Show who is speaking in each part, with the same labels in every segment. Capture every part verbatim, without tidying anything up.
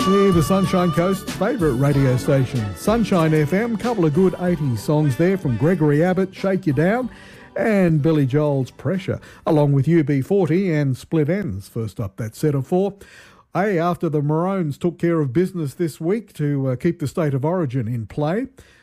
Speaker 1: Yeah, the Sunshine Coast's favourite radio station, Sunshine F M. Couple of good eighties songs there from Gregory Abbott, Shake You Down, and Billy Joel's Pressure, along with U B forty and Split Ends. First up, that set of four. Hey, after the Maroons took care of business this week to uh, keep the state of origin in play,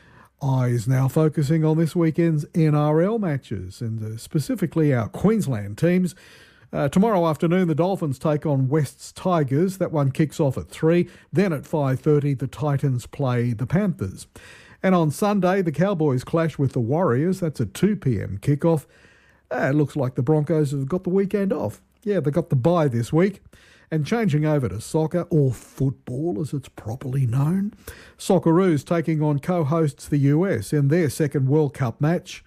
Speaker 1: eyes now focusing on this weekend's N R L matches, and uh, specifically our Queensland teams. Uh, tomorrow afternoon, the Dolphins take on West's Tigers. That one kicks off at three. Then at five thirty, the Titans play the Panthers. And on Sunday, the Cowboys clash with the Warriors. That's a two p.m. kickoff. Uh, it looks like the Broncos have got the weekend off. Yeah, they got the bye this week. And changing over to soccer, or football as it's properly known, Socceroos taking on co-hosts the U S in their second World Cup match.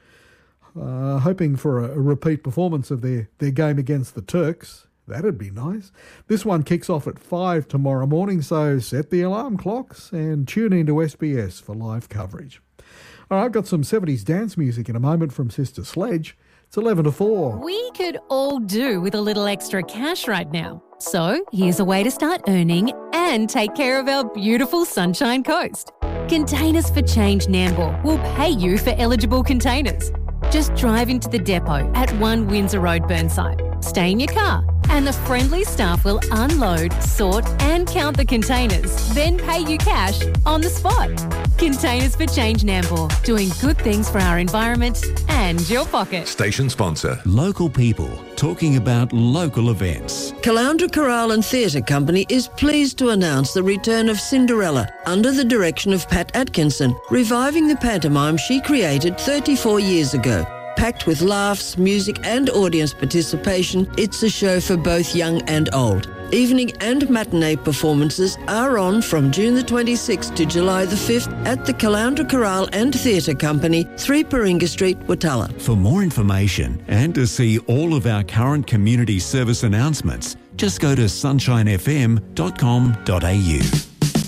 Speaker 1: Uh, hoping for a, a repeat performance of their, their game against the Turks. That'd be nice. This one kicks off at five tomorrow morning, so set the alarm clocks and tune into S B S for live coverage. All right, I've got some seventies dance music in a moment from Sister Sledge. It's eleven to four.
Speaker 2: We could all do with a little extra cash right now. So here's a way to start earning and take care of our beautiful Sunshine Coast. Containers for Change Nambour will pay you for eligible containers. Just drive into the depot at one Windsor Road, Burnside. Stay in your car and the friendly staff will unload, sort and count the containers, then pay you cash on the spot. Containers for Change Nambour, doing good things for our environment and your pocket.
Speaker 3: Station sponsor.
Speaker 4: Local people talking about local events.
Speaker 5: Caloundra Chorale and Theatre Company is pleased to announce the return of Cinderella under the direction of Pat Atkinson, reviving the pantomime she created thirty-four years ago. Packed with laughs, music and audience participation, it's a show for both young and old. Evening and matinee performances are on from June the twenty-sixth to July the fifth at the Caloundra Chorale and Theatre Company, three Paringa Street, Watala.
Speaker 4: For more information and to see all of our current community service announcements, just go to sunshine f m dot com dot a u.